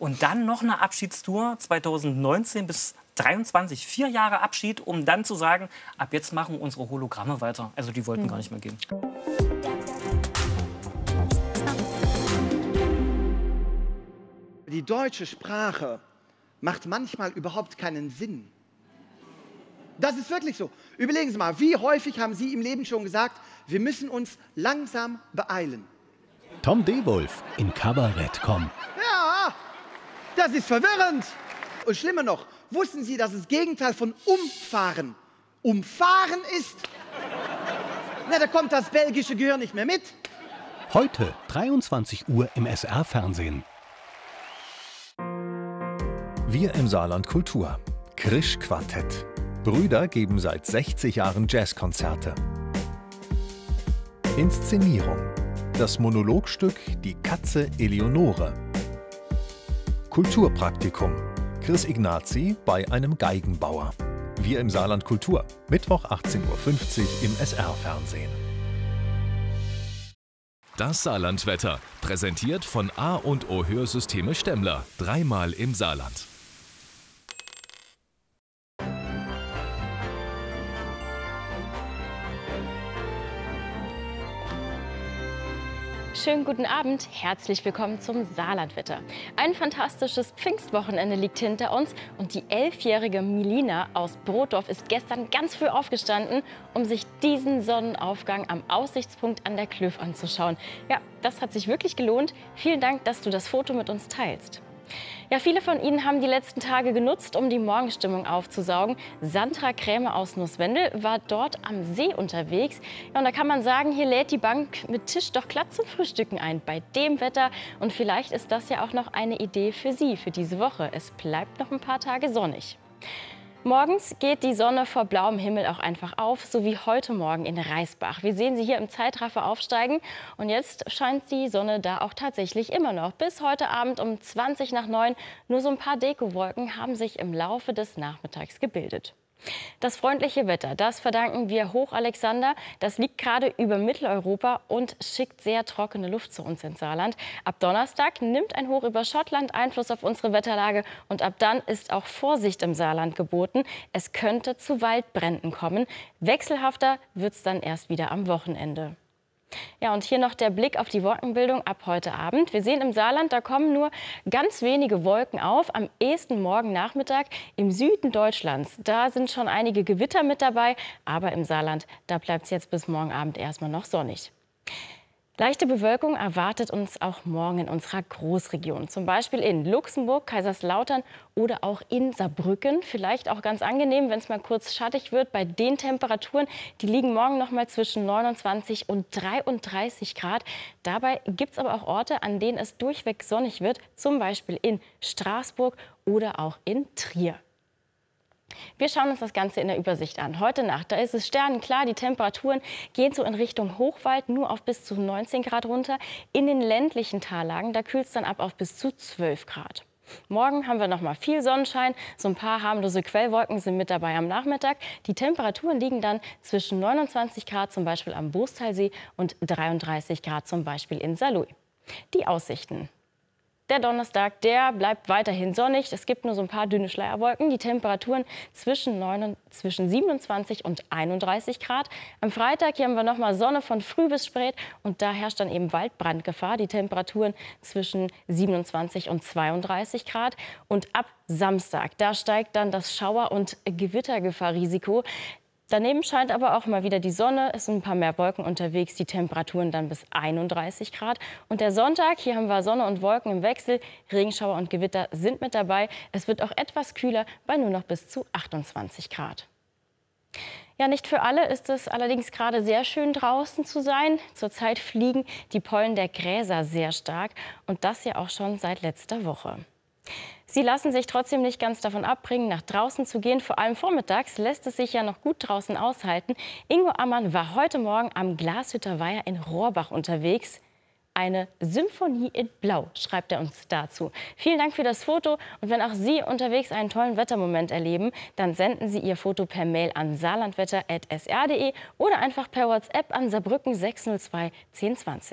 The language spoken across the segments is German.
und dann noch eine Abschiedstour 2019 bis 23, 4 Jahre Abschied, um dann zu sagen, ab jetzt machen unsere Hologramme weiter. Also die wollten gar nicht mehr gehen. Die deutsche Sprache macht manchmal überhaupt keinen Sinn. Das ist wirklich so. Überlegen Sie mal, wie häufig haben Sie im Leben schon gesagt, wir müssen uns langsam beeilen? Tom Dewulf in Kabarett.com. Ja, das ist verwirrend. Und schlimmer noch, wussten Sie, dass das Gegenteil von umfahren umfahren ist? Na, da kommt das belgische Gehör nicht mehr mit. Heute 23 Uhr im SR-Fernsehen. Wir im Saarland Kultur. Krisch Quartett. Brüder geben seit 60 Jahren Jazzkonzerte. Inszenierung. Das Monologstück Die Katze Eleonore. Kulturpraktikum. Chris Ignazi bei einem Geigenbauer. Wir im Saarland Kultur. Mittwoch 18:50 Uhr im SR-Fernsehen. Das Saarlandwetter. Präsentiert von A&O Hörsysteme Stemmler. Dreimal im Saarland. Schönen guten Abend, herzlich willkommen zum Saarlandwetter. Ein fantastisches Pfingstwochenende liegt hinter uns und die 11-jährige Milina aus Brotdorf ist gestern ganz früh aufgestanden, um sich diesen Sonnenaufgang am Aussichtspunkt an der Klöf anzuschauen. Ja, das hat sich wirklich gelohnt. Vielen Dank, dass du das Foto mit uns teilst. Ja, viele von Ihnen haben die letzten Tage genutzt, um die Morgenstimmung aufzusaugen. Sandra Krämer aus Nusswendel war dort am See unterwegs. Ja, und da kann man sagen, hier lädt die Bank mit Tisch doch glatt zum Frühstücken ein bei dem Wetter. Und vielleicht ist das ja auch noch eine Idee für Sie für diese Woche. Es bleibt noch ein paar Tage sonnig. Morgens geht die Sonne vor blauem Himmel auch einfach auf, so wie heute Morgen in Reisbach. Wir sehen sie hier im Zeitraffer aufsteigen und jetzt scheint die Sonne da auch tatsächlich immer noch. Bis heute Abend um 20:20. Nur so ein paar Dekowolken haben sich im Laufe des Nachmittags gebildet. Das freundliche Wetter, das verdanken wir Hochalexander. Das liegt gerade über Mitteleuropa und schickt sehr trockene Luft zu uns ins Saarland. Ab Donnerstag nimmt ein Hoch über Schottland Einfluss auf unsere Wetterlage und ab dann ist auch Vorsicht im Saarland geboten. Es könnte zu Waldbränden kommen. Wechselhafter wird es dann erst wieder am Wochenende. Ja, und hier noch der Blick auf die Wolkenbildung ab heute Abend. Wir sehen im Saarland, da kommen nur ganz wenige Wolken auf. Am ehesten morgen Nachmittag im Süden Deutschlands. Da sind schon einige Gewitter mit dabei. Aber im Saarland, da bleibt es jetzt bis morgen Abend erstmal noch sonnig. Leichte Bewölkung erwartet uns auch morgen in unserer Großregion. Zum Beispiel in Luxemburg, Kaiserslautern oder auch in Saarbrücken. Vielleicht auch ganz angenehm, wenn es mal kurz schattig wird. Bei den Temperaturen, die liegen morgen noch mal zwischen 29 und 33 Grad. Dabei gibt es aber auch Orte, an denen es durchweg sonnig wird. Zum Beispiel in Straßburg oder auch in Trier. Wir schauen uns das Ganze in der Übersicht an. Heute Nacht, da ist es sternenklar, die Temperaturen gehen so in Richtung Hochwald nur auf bis zu 19 Grad runter. In den ländlichen Tallagen, da kühlt es dann ab auf bis zu 12 Grad. Morgen haben wir noch mal viel Sonnenschein. So ein paar harmlose Quellwolken sind mit dabei am Nachmittag. Die Temperaturen liegen dann zwischen 29 Grad zum Beispiel am Boostalsee und 33 Grad zum Beispiel in Saarlouis. Die Aussichten. Der Donnerstag, der bleibt weiterhin sonnig. Es gibt nur so ein paar dünne Schleierwolken. Die Temperaturen zwischen 27 und 31 Grad. Am Freitag hier haben wir noch mal Sonne von früh bis spät. Und da herrscht dann eben Waldbrandgefahr. Die Temperaturen zwischen 27 und 32 Grad. Und ab Samstag, da steigt dann das Schauer- und Gewittergefahrrisiko. Daneben scheint aber auch mal wieder die Sonne. Es sind ein paar mehr Wolken unterwegs. Die Temperaturen dann bis 31 Grad. Und der Sonntag, hier haben wir Sonne und Wolken im Wechsel. Regenschauer und Gewitter sind mit dabei. Es wird auch etwas kühler bei nur noch bis zu 28 Grad. Ja, nicht für alle ist es allerdings gerade sehr schön draußen zu sein. Zurzeit fliegen die Pollen der Gräser sehr stark. Und das ja auch schon seit letzter Woche. Sie lassen sich trotzdem nicht ganz davon abbringen, nach draußen zu gehen. Vor allem vormittags lässt es sich ja noch gut draußen aushalten. Ingo Ammann war heute Morgen am Glashütter Weiher in Rohrbach unterwegs. Eine Symphonie in Blau, schreibt er uns dazu. Vielen Dank für das Foto. Und wenn auch Sie unterwegs einen tollen Wettermoment erleben, dann senden Sie Ihr Foto per Mail an saarlandwetter@sr.de oder einfach per WhatsApp an Saarbrücken 602 1020.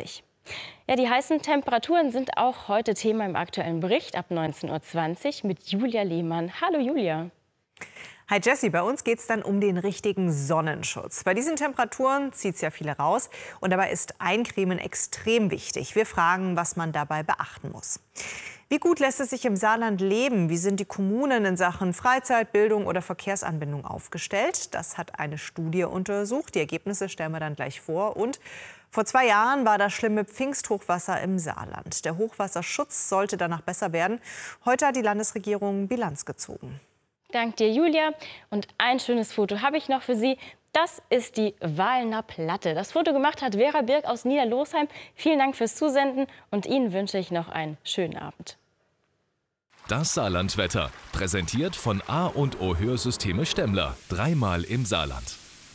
Ja, die heißen Temperaturen sind auch heute Thema im aktuellen Bericht ab 19:20 Uhr mit Julia Lehmann. Hallo Julia. Hi Jessie, bei uns geht es dann um den richtigen Sonnenschutz. Bei diesen Temperaturen zieht es ja viele raus und dabei ist Eincremen extrem wichtig. Wir fragen, was man dabei beachten muss. Wie gut lässt es sich im Saarland leben? Wie sind die Kommunen in Sachen Freizeit, Bildung oder Verkehrsanbindung aufgestellt? Das hat eine Studie untersucht. Die Ergebnisse stellen wir dann gleich vor. Und vor 2 Jahren war das schlimme Pfingsthochwasser im Saarland. Der Hochwasserschutz sollte danach besser werden. Heute hat die Landesregierung Bilanz gezogen. Dank dir, Julia. Und ein schönes Foto habe ich noch für Sie. Das ist die Wahlener Platte. Das Foto gemacht hat Vera Birk aus Niederlosheim. Vielen Dank fürs Zusenden und Ihnen wünsche ich noch einen schönen Abend. Das Saarlandwetter, präsentiert von A&O Hörsysteme Stemmler. 3-mal im Saarland.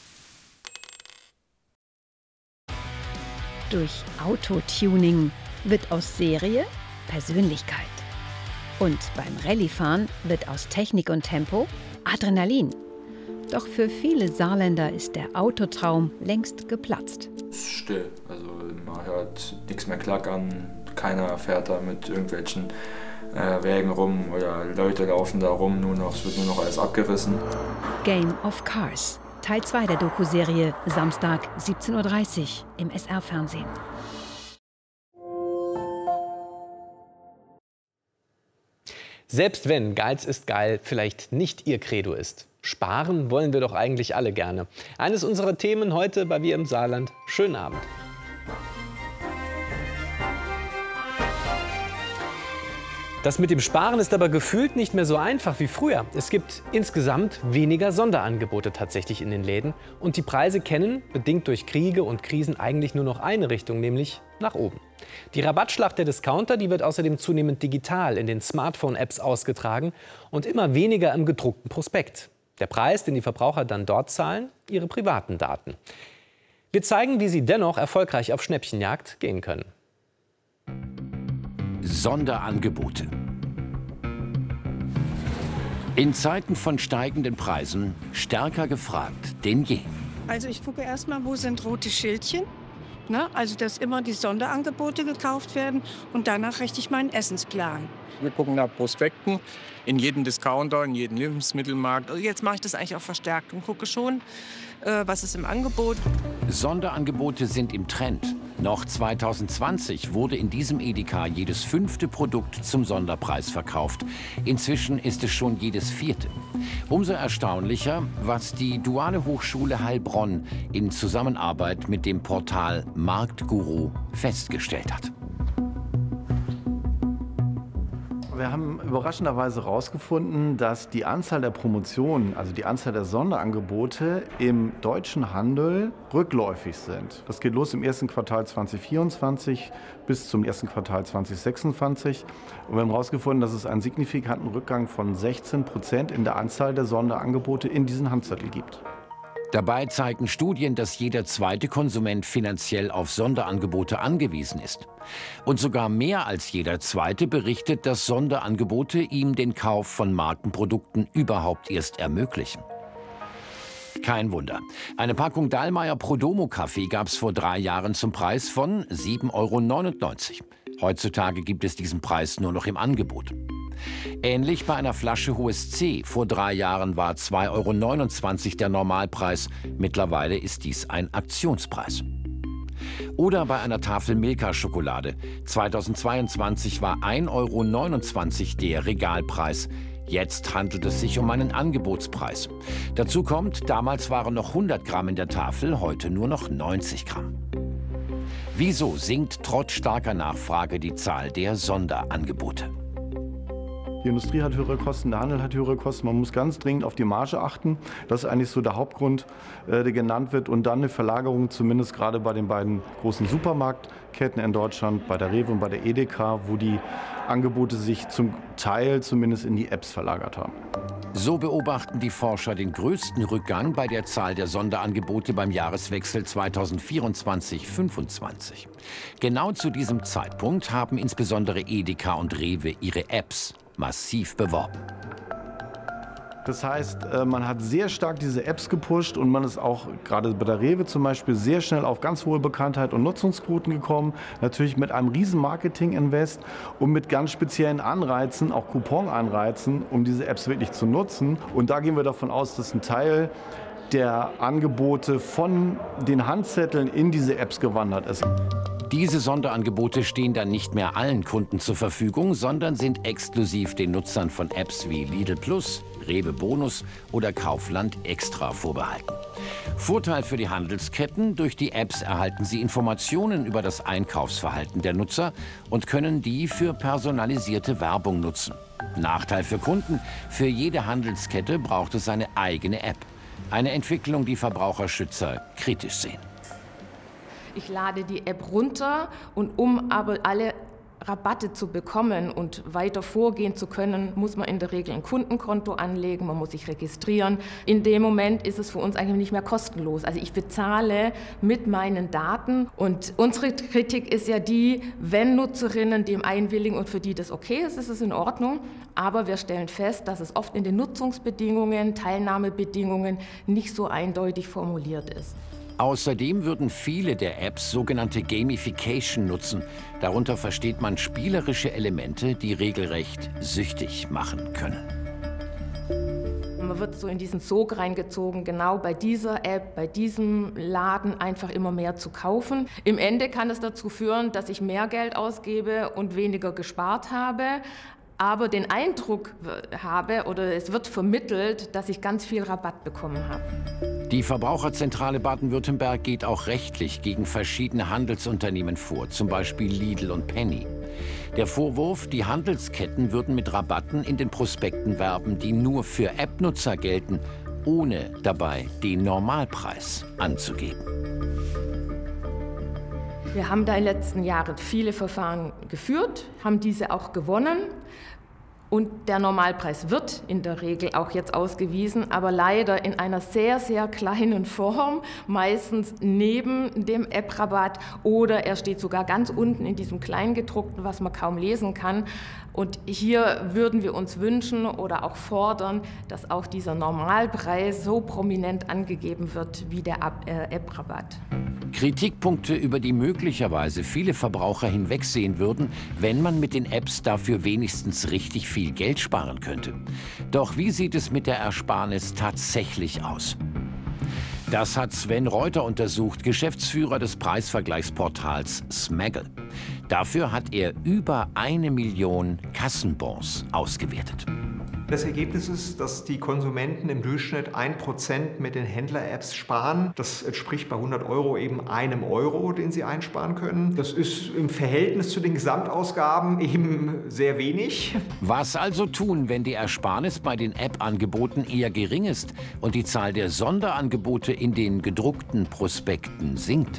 Durch Autotuning wird aus Serie Persönlichkeit. Und beim Rallyefahren wird aus Technik und Tempo Adrenalin. Doch für viele Saarländer ist der Autotraum längst geplatzt. Es ist still, also man hört nichts mehr klackern, keiner fährt da mit irgendwelchen Wägen rum oder Leute laufen da rum, es wird nur noch alles abgerissen. Game of Cars, Teil 2 der Doku-Serie, Samstag 17:30 Uhr im SR-Fernsehen. Selbst wenn Geiz ist geil vielleicht nicht Ihr Credo ist. Sparen wollen wir doch eigentlich alle gerne. Eines unserer Themen heute bei Wir im Saarland. Schönen Abend. Das mit dem Sparen ist aber gefühlt nicht mehr so einfach wie früher. Es gibt insgesamt weniger Sonderangebote tatsächlich in den Läden. Und die Preise kennen, bedingt durch Kriege und Krisen, eigentlich nur noch eine Richtung, nämlich nach oben. Die Rabattschlacht der Discounter, die wird außerdem zunehmend digital in den Smartphone-Apps ausgetragen und immer weniger im gedruckten Prospekt. Der Preis, den die Verbraucher dann dort zahlen, ihre privaten Daten. Wir zeigen, wie sie dennoch erfolgreich auf Schnäppchenjagd gehen können. Sonderangebote. In Zeiten von steigenden Preisen stärker gefragt denn je. Also ich gucke erstmal, wo sind rote Schildchen. Ne? Also dass immer die Sonderangebote gekauft werden und danach richte ich meinen Essensplan. Wir gucken nach Prospekten in jedem Discounter, in jedem Lebensmittelmarkt. Also jetzt mache ich das eigentlich auch verstärkt und gucke schon, was ist im Angebot. Sonderangebote sind im Trend. Noch 2020 wurde in diesem Edeka jedes 5. Produkt zum Sonderpreis verkauft. Inzwischen ist es schon jedes 4. Umso erstaunlicher, was die Duale Hochschule Heilbronn in Zusammenarbeit mit dem Portal Marktguru festgestellt hat. Wir haben überraschenderweise herausgefunden, dass die Anzahl der Promotionen, also die Anzahl der Sonderangebote im deutschen Handel rückläufig sind. Das geht los im ersten Quartal 2024 bis zum ersten Quartal 2026. Und wir haben herausgefunden, dass es einen signifikanten Rückgang von 16% in der Anzahl der Sonderangebote in diesen Handzettel gibt. Dabei zeigen Studien, dass jeder zweite Konsument finanziell auf Sonderangebote angewiesen ist. Und sogar mehr als jeder zweite berichtet, dass Sonderangebote ihm den Kauf von Markenprodukten überhaupt erst ermöglichen. Kein Wunder. Eine Packung Dallmayr Prodomo-Kaffee gab es vor 3 Jahren zum Preis von 7,99 €. Heutzutage gibt es diesen Preis nur noch im Angebot. Ähnlich bei einer Flasche Hohes C. Vor 3 Jahren war 2,29 € der Normalpreis. Mittlerweile ist dies ein Aktionspreis. Oder bei einer Tafel Milka-Schokolade. 2022 war 1,29 € der Regalpreis. Jetzt handelt es sich um einen Angebotspreis. Dazu kommt, damals waren noch 100 Gramm in der Tafel, heute nur noch 90 Gramm. Wieso sinkt trotz starker Nachfrage die Zahl der Sonderangebote? Die Industrie hat höhere Kosten, der Handel hat höhere Kosten. Man muss ganz dringend auf die Marge achten. Das ist eigentlich so der Hauptgrund, der genannt wird. Und dann eine Verlagerung, zumindest gerade bei den beiden großen Supermarktketten in Deutschland, bei der Rewe und bei der Edeka, wo die Angebote sich zum Teil zumindest in die Apps verlagert haben. So beobachten die Forscher den größten Rückgang bei der Zahl der Sonderangebote beim Jahreswechsel 2024/25. Genau zu diesem Zeitpunkt haben insbesondere Edeka und Rewe ihre Apps massiv beworben. Das heißt, man hat sehr stark diese Apps gepusht und man ist auch gerade bei der Rewe zum Beispiel sehr schnell auf ganz hohe Bekanntheit und Nutzungsquoten gekommen. Natürlich mit einem riesen Marketing-Invest und mit ganz speziellen Anreizen, auch Coupon-Anreizen, um diese Apps wirklich zu nutzen. Und da gehen wir davon aus, dass ein Teil der Angebote von den Handzetteln in diese Apps gewandert ist. Diese Sonderangebote stehen dann nicht mehr allen Kunden zur Verfügung, sondern sind exklusiv den Nutzern von Apps wie Lidl Plus, Rewe Bonus oder Kaufland Extra vorbehalten. Vorteil für die Handelsketten: durch die Apps erhalten sie Informationen über das Einkaufsverhalten der Nutzer und können die für personalisierte Werbung nutzen. Nachteil für Kunden: für jede Handelskette braucht es eine eigene App. Eine Entwicklung, die Verbraucherschützer kritisch sehen. Ich lade die App runter und um aber alle Rabatte zu bekommen und weiter vorgehen zu können, muss man in der Regel ein Kundenkonto anlegen, man muss sich registrieren. In dem Moment ist es für uns eigentlich nicht mehr kostenlos. Also ich bezahle mit meinen Daten und unsere Kritik ist ja die, wenn Nutzerinnen dem einwilligen und für die das okay ist, ist es in Ordnung. Aber wir stellen fest, dass es oft in den Nutzungsbedingungen, Teilnahmebedingungen nicht so eindeutig formuliert ist. Außerdem würden viele der Apps sogenannte Gamification nutzen. Darunter versteht man spielerische Elemente, die regelrecht süchtig machen können. Man wird so in diesen Sog reingezogen, genau bei dieser App, bei diesem Laden einfach immer mehr zu kaufen. Im Ende kann es dazu führen, dass ich mehr Geld ausgebe und weniger gespart habe, aber den Eindruck habe oder es wird vermittelt, dass ich ganz viel Rabatt bekommen habe. Die Verbraucherzentrale Baden-Württemberg geht auch rechtlich gegen verschiedene Handelsunternehmen vor, zum Beispiel Lidl und Penny. Der Vorwurf, die Handelsketten würden mit Rabatten in den Prospekten werben, die nur für App-Nutzer gelten, ohne dabei den Normalpreis anzugeben. Wir haben da in den letzten Jahren viele Verfahren geführt, haben diese auch gewonnen. Und der Normalpreis wird in der Regel auch jetzt ausgewiesen, aber leider in einer sehr, sehr kleinen Form, meistens neben dem App-Rabatt oder er steht sogar ganz unten in diesem Kleingedruckten, was man kaum lesen kann. Und hier würden wir uns wünschen oder auch fordern, dass auch dieser Normalpreis so prominent angegeben wird wie der App-Rabatt. Kritikpunkte, über die möglicherweise viele Verbraucher hinwegsehen würden, wenn man mit den Apps dafür wenigstens richtig viel Geld sparen könnte. Doch wie sieht es mit der Ersparnis tatsächlich aus? Das hat Sven Reuter untersucht, Geschäftsführer des Preisvergleichsportals Smaggle. Dafür hat er über 1 Million Kassenbons ausgewertet. Das Ergebnis ist, dass die Konsumenten im Durchschnitt 1% mit den Händler-Apps sparen. Das entspricht bei 100 € eben einem Euro, den sie einsparen können. Das ist im Verhältnis zu den Gesamtausgaben eben sehr wenig. Was also tun, wenn die Ersparnis bei den App-Angeboten eher gering ist und die Zahl der Sonderangebote in den gedruckten Prospekten sinkt?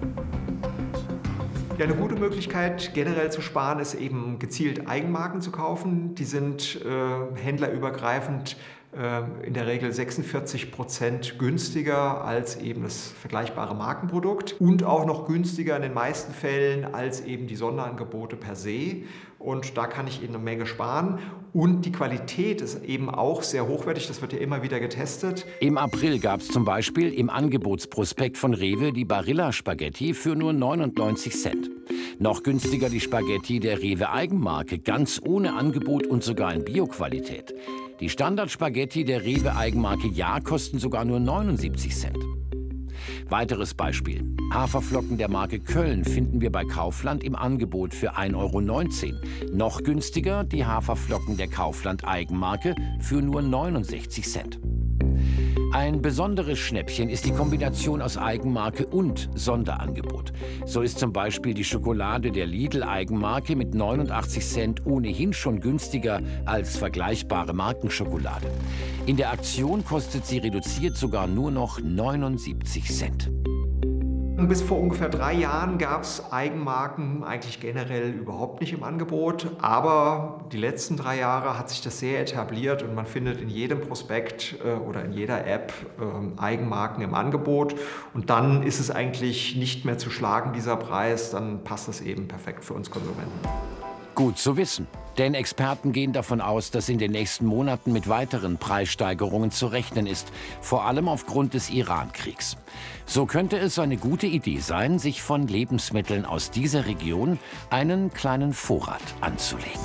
Ja, eine gute Möglichkeit, generell zu sparen, ist eben gezielt Eigenmarken zu kaufen. Die sind händlerübergreifend in der Regel 46% günstiger als eben das vergleichbare Markenprodukt und auch noch günstiger in den meisten Fällen als eben die Sonderangebote per se. Und da kann ich eben eine Menge sparen. Und die Qualität ist eben auch sehr hochwertig. Das wird ja immer wieder getestet. Im April gab es zum Beispiel im Angebotsprospekt von Rewe die Barilla-Spaghetti für nur 99 Cent. Noch günstiger die Spaghetti der Rewe-Eigenmarke, ganz ohne Angebot und sogar in Bio-Qualität. Die Standard-Spaghetti der Rewe-Eigenmarke Ja kosten sogar nur 79 Cent. Weiteres Beispiel. Haferflocken der Marke Köln finden wir bei Kaufland im Angebot für 1,19 €. Noch günstiger die Haferflocken der Kaufland Eigenmarke für nur 69 Cent. Ein besonderes Schnäppchen ist die Kombination aus Eigenmarke und Sonderangebot. So ist zum Beispiel die Schokolade der Lidl-Eigenmarke mit 89 Cent ohnehin schon günstiger als vergleichbare Markenschokolade. In der Aktion kostet sie reduziert sogar nur noch 79 Cent. Bis vor ungefähr 3 Jahren gab es Eigenmarken eigentlich generell überhaupt nicht im Angebot. Aber die letzten 3 Jahre hat sich das sehr etabliert und man findet in jedem Prospekt oder in jeder App Eigenmarken im Angebot. Und dann ist es eigentlich nicht mehr zu schlagen, dieser Preis. Dann passt das eben perfekt für uns Konsumenten. Gut zu wissen. Denn Experten gehen davon aus, dass in den nächsten Monaten mit weiteren Preissteigerungen zu rechnen ist, vor allem aufgrund des Iran-Kriegs. So könnte es eine gute Idee sein, sich von Lebensmitteln aus dieser Region einen kleinen Vorrat anzulegen.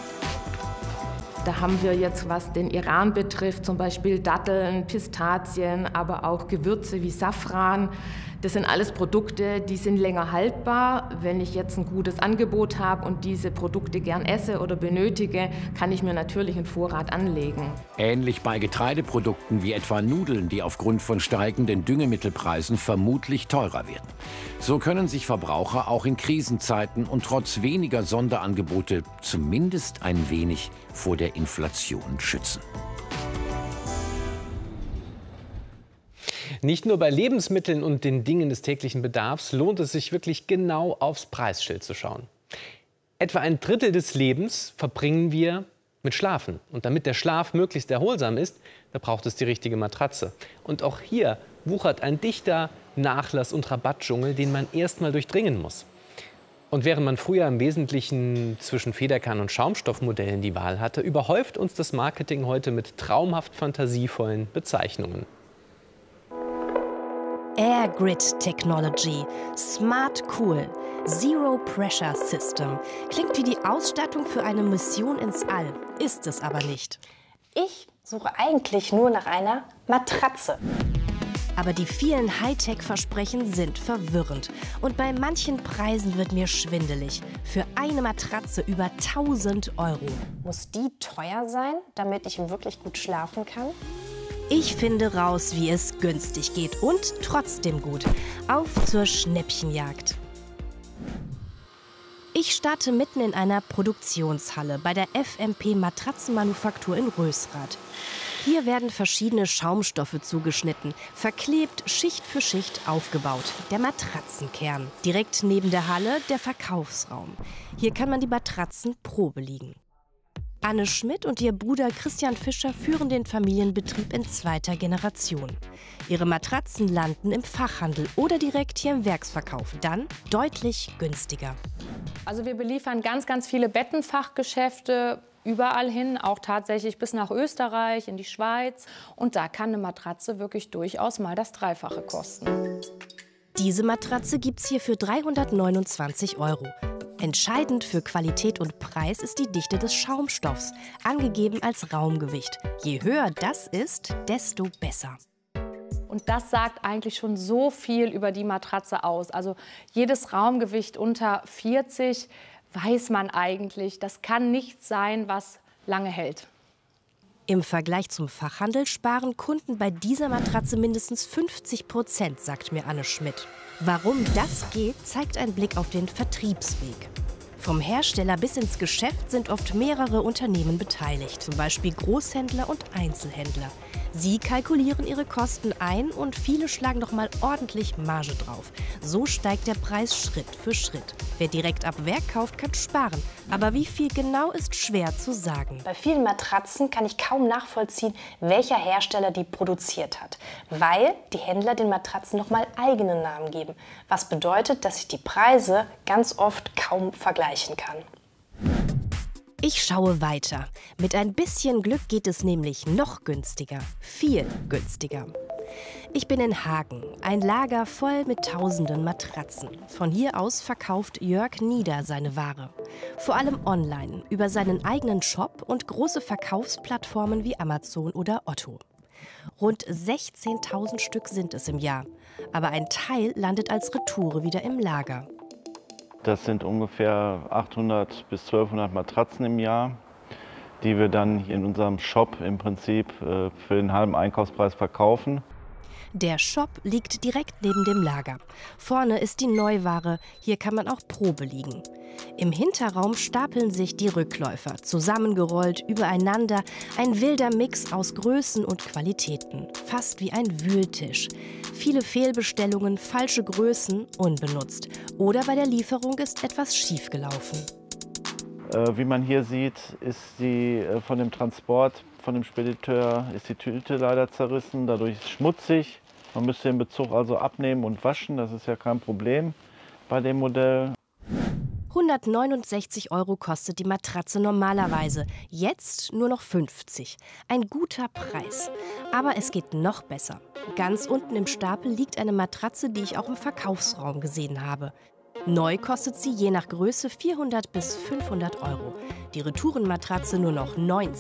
Da haben wir jetzt, was den Iran betrifft, zum Beispiel Datteln, Pistazien, aber auch Gewürze wie Safran. Das sind alles Produkte, die sind länger haltbar. Wenn ich jetzt ein gutes Angebot habe und diese Produkte gern esse oder benötige, kann ich mir natürlich einen Vorrat anlegen. Ähnlich bei Getreideprodukten wie etwa Nudeln, die aufgrund von steigenden Düngemittelpreisen vermutlich teurer werden. So können sich Verbraucher auch in Krisenzeiten und trotz weniger Sonderangebote zumindest ein wenig vor der Inflation schützen. Nicht nur bei Lebensmitteln und den Dingen des täglichen Bedarfs lohnt es sich wirklich genau aufs Preisschild zu schauen. Etwa ein Drittel des Lebens verbringen wir mit Schlafen. Und damit der Schlaf möglichst erholsam ist, da braucht es die richtige Matratze. Und auch hier wuchert ein dichter Nachlass- und Rabattdschungel, den man erst mal durchdringen muss. Und während man früher im Wesentlichen zwischen Federkern- und Schaumstoffmodellen die Wahl hatte, überhäuft uns das Marketing heute mit traumhaft fantasievollen Bezeichnungen. Air Grid Technology, Smart Cool, Zero Pressure System. Klingt wie die Ausstattung für eine Mission ins All, ist es aber nicht. Ich suche eigentlich nur nach einer Matratze. Aber die vielen Hightech-Versprechen sind verwirrend. Und bei manchen Preisen wird mir schwindelig. Für eine Matratze über 1.000 €. Muss die teuer sein, damit ich wirklich gut schlafen kann? Ich finde raus, wie es günstig geht und trotzdem gut. Auf zur Schnäppchenjagd. Ich starte mitten in einer Produktionshalle bei der FMP Matratzenmanufaktur in Rösrath. Hier werden verschiedene Schaumstoffe zugeschnitten, verklebt, Schicht für Schicht aufgebaut. Der Matratzenkern. Direkt neben der Halle der Verkaufsraum. Hier kann man die Matratzen Probe liegen. Anne Schmidt und ihr Bruder Christian Fischer führen den Familienbetrieb in 2. Generation. Ihre Matratzen landen im Fachhandel oder direkt hier im Werksverkauf, dann deutlich günstiger. Also wir beliefern ganz, ganz viele Bettenfachgeschäfte überall hin, auch tatsächlich bis nach Österreich, in die Schweiz. Und da kann eine Matratze wirklich durchaus mal das Dreifache kosten. Diese Matratze gibt's hier für 329 €. Entscheidend für Qualität und Preis ist die Dichte des Schaumstoffs, angegeben als Raumgewicht. Je höher das ist, desto besser. Und das sagt eigentlich schon so viel über die Matratze aus. Also jedes Raumgewicht unter 40 weiß man eigentlich, das kann nichts sein, was lange hält. Im Vergleich zum Fachhandel sparen Kunden bei dieser Matratze mindestens 50%, sagt mir Anne Schmidt. Warum das geht, zeigt ein Blick auf den Vertriebsweg. Vom Hersteller bis ins Geschäft sind oft mehrere Unternehmen beteiligt, zum Beispiel Großhändler und Einzelhändler. Sie kalkulieren ihre Kosten ein und viele schlagen noch mal ordentlich Marge drauf. So steigt der Preis Schritt für Schritt. Wer direkt ab Werk kauft, kann sparen. Aber wie viel genau ist schwer zu sagen. Bei vielen Matratzen kann ich kaum nachvollziehen, welcher Hersteller die produziert hat, weil die Händler den Matratzen noch mal eigenen Namen geben. Was bedeutet, dass ich die Preise ganz oft kaum vergleichen kann. Ich schaue weiter. Mit ein bisschen Glück geht es nämlich noch günstiger. Viel günstiger. Ich bin in Hagen, ein Lager voll mit tausenden Matratzen. Von hier aus verkauft Jörg Nieder seine Ware. Vor allem online, über seinen eigenen Shop und große Verkaufsplattformen wie Amazon oder Otto. Rund 16.000 Stück sind es im Jahr. Aber ein Teil landet als Retoure wieder im Lager. Das sind ungefähr 800 bis 1200 Matratzen im Jahr, die wir dann in unserem Shop im Prinzip für den halben Einkaufspreis verkaufen. Der Shop liegt direkt neben dem Lager. Vorne ist die Neuware, hier kann man auch Probe liegen. Im Hinterraum stapeln sich die Rückläufer, zusammengerollt, übereinander, ein wilder Mix aus Größen und Qualitäten, fast wie ein Wühltisch. Viele Fehlbestellungen, falsche Größen, unbenutzt. Oder bei der Lieferung ist etwas schiefgelaufen. Wie man hier sieht, ist von dem Transport, von dem Spediteur, ist die Tüte leider zerrissen, dadurch ist es schmutzig. Man müsste den Bezug also abnehmen und waschen, das ist ja kein Problem bei dem Modell. 169 € kostet die Matratze normalerweise, jetzt nur noch 50. Ein guter Preis. Aber es geht noch besser. Ganz unten im Stapel liegt eine Matratze, die ich auch im Verkaufsraum gesehen habe. Neu kostet sie je nach Größe 400 bis 500 €. Die Retourenmatratze nur noch 90.